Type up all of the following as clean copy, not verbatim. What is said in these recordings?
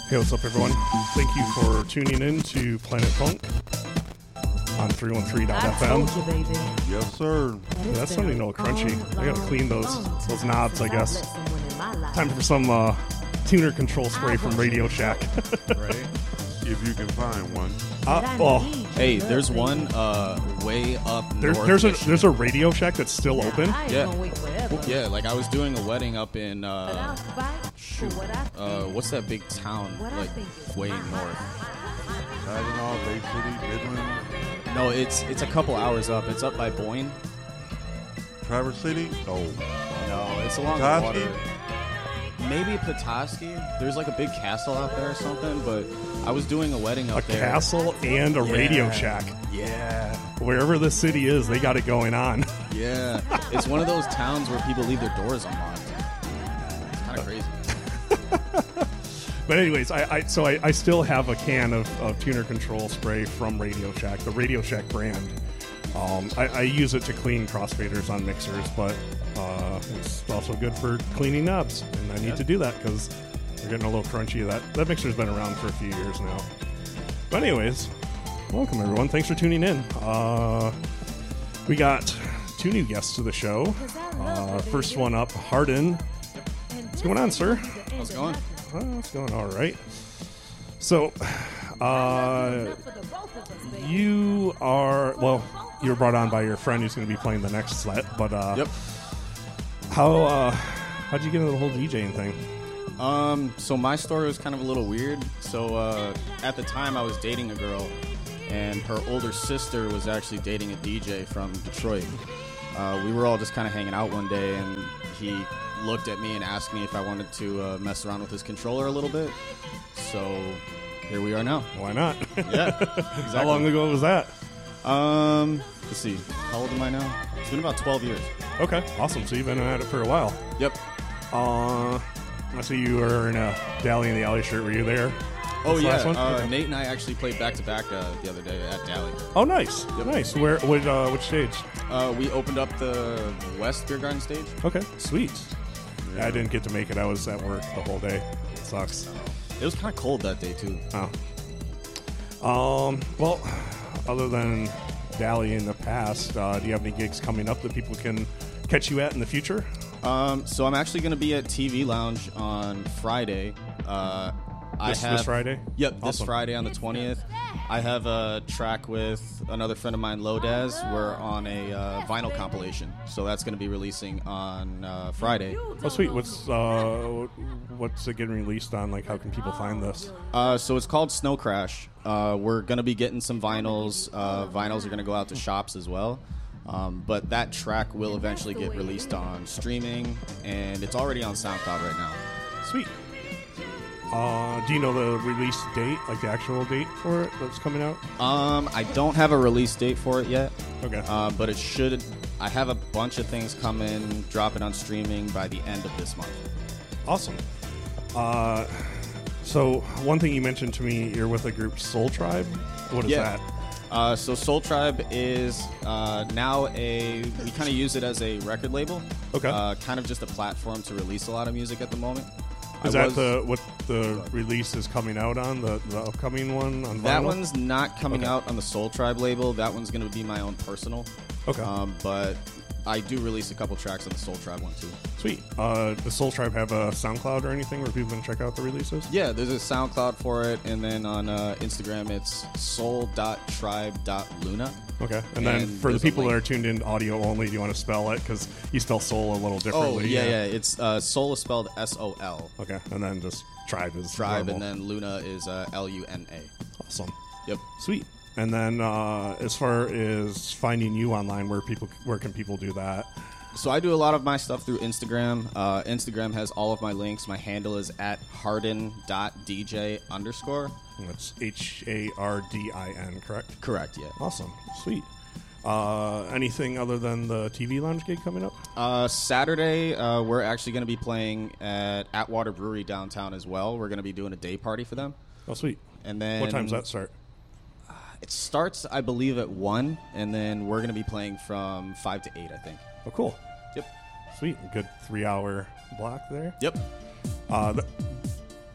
Hey, what's up, everyone? Thank you for tuning in to Planet Funk on 313.fm. Yes, sir. Yeah, that's something a little crunchy. I gotta clean those knobs, I guess. Time for some tuner control spray from Radio Shack. Right. If you can find one. Hey, there's one way up north. There's a Radio Shack that's still open. Yeah, like I was doing a wedding up in what's that big town like way north? Saginaw, Bay City, Midland, No, it's a couple hours up. It's up by Boyne. Traverse City. Oh, No, it's along the Petoskey? water. Maybe Petoskey. There's like a big castle out there or something. But I was doing a wedding up A there. castle and a Radio Shack. Yeah. Wherever the city is, they got it going on. Yeah. It's one of those towns where people leave their doors unlocked. It's kind of crazy. But anyways, I still have a can of tuner control spray from Radio Shack, the Radio Shack brand. I use it to clean crossfaders on mixers, but it's also good for cleaning knobs, and I need to do that because they're getting a little crunchy. That mixer's been around for a few years now. But anyways, welcome everyone. Thanks for tuning in. We got two new guests to the show. First one up, Hardin. What's going on, sir? How's it going? It's going all right. So, you were brought on by your friend who's going to be playing the next set. But Yep. how'd you get into the whole DJing thing? So my story was kind of a little weird. So at the time I was dating a girl, and her older sister was actually dating a DJ from Detroit. We were all just kind of hanging out one day, and he looked at me and asked me if I wanted to mess around with his controller a little bit. So here we are now. Why not? Yeah, exactly. How long ago was that? Let's see. How old am I now? It's been about 12 years. Okay, awesome. So you've been at it for a while. Yep. I see you were in a Dally in the Alley shirt. Were you there? Oh, This yeah. last one? Okay. Nate and I actually played back-to-back the other day at Dally. Oh, nice. Nice. Where? Which stage? We opened up the West Beer Garden stage. Okay, sweet. I didn't get to make it. I was at work the whole day. It sucks. It was kind of cold that day, too. Oh. Well, other than Dally in the past, do you have any gigs coming up that people can catch you at in the future? So I'm actually going to be at TV Lounge on Friday. This Friday? Yep, this Awesome. Friday on the 20th. I have a track with another friend of mine, Lodaz. We're on a vinyl compilation, so that's going to be releasing on Friday. Oh, sweet. What's it getting released on? Like, how can people find this? So it's called Snow Crash. We're going to be getting some vinyls. Vinyls are going to go out to shops as well. But that track will eventually get released on streaming, and it's already on SoundCloud right now. Sweet. Do you know the release date, like the actual date for it that's coming out? I don't have a release date for it yet. Okay. But it should. I have a bunch of things coming, dropping on streaming by the end of this month. Awesome. So one thing you mentioned to me, you're with a group, Soul Tribe. What is that? So Soul Tribe is now we kind of use it as a record label. Okay. Kind of just a platform to release a lot of music at the moment. Is that what the release is coming out on, the upcoming one on vinyl? That one's not coming out on the Soul Tribe label. That one's going to be my own personal. Okay. But I do release a couple tracks on the Soul Tribe one too. Sweet. Does Soul Tribe have a SoundCloud or anything where people can check out the releases? Yeah, there's a SoundCloud for it, and then on Instagram it's soul.tribe.luna. Okay. And then for the there's a people that link. are tuned in audio only, do you want to spell it? Because you spell soul a little Oh, differently. yeah. It's Soul is spelled S-O-L. Okay. And then just Tribe is Tribe, normal. and then Luna is L-U-N-A. Awesome. Yep. Sweet. And then as far as finding you online, where can people do that? So I do a lot of my stuff through Instagram. Instagram has all of my links. My handle is at hardin.dj_. That's HARDIN, correct? Correct, yeah. Awesome. Sweet. Anything other than the TV Lounge gig coming up? Saturday, we're actually going to be playing at Atwater Brewery downtown as well. We're going to be doing a day party for them. Oh, sweet. And then What time's that start? It starts, I believe, at 1, and then we're going to be playing from 5 to 8, I think. Oh, cool. Yep. Sweet. A good 3-hour block there. Yep.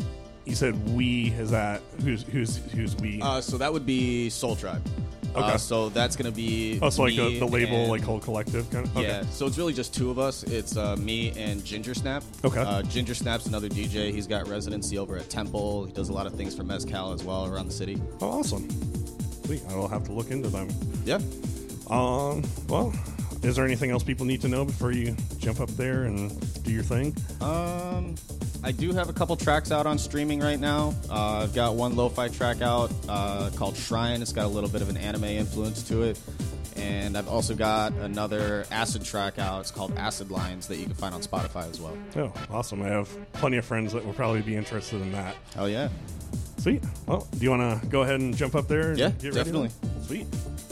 You said we. Is that who's we? So that would be Soul Tribe. Okay. So that's gonna be. Oh, so like me the label, and- like whole collective kind of. Okay. Yeah, so it's really just two of us. It's me and Ginger Snap. Okay. Ginger Snap's another DJ. He's got residency over at Temple. He does a lot of things for Mezcal as well around the city. Oh, awesome. Sweet. I will have to look into them. Yeah. Well, is there anything else people need to know before you jump up there and do your thing? I do have a couple tracks out on streaming right now. I've got one lo-fi track out called Shrine. It's got a little bit of an anime influence to it. And I've also got another acid track out. It's called Acid Lines that you can find on Spotify as well. Oh, awesome. I have plenty of friends that will probably be interested in that. Oh, yeah. Sweet. Well, do you want to go ahead and jump up there? And Yeah, get ready definitely. then? Sweet.